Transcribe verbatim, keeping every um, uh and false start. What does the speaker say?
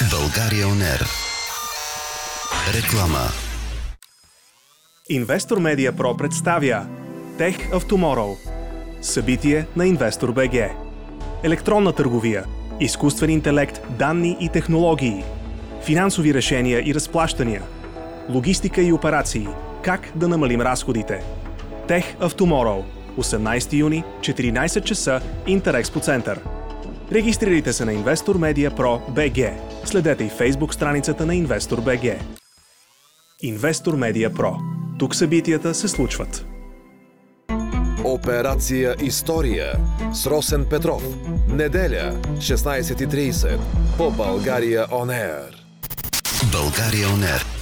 България Он Ер. Реклама. Investor Media Pro представя Tech of Tomorrow. Събитие на InvestorBG. Електронна търговия, изкуствен интелект, данни и технологии, финансови решения и разплащания, логистика и операции, как да намалим разходите. Tech of Tomorrow, осемнайсети юни, четиринайсет часа, Интерекспо център. Регистрирайте се на Investor Media Pro би джи. Следете и Facebook страницата на InvestorBG. Investor Media Pro. Тук събитията се случват. Операция История с Росен Петров. Неделя, шестнайсет и трийсет по България Он Ер. България Он Ер.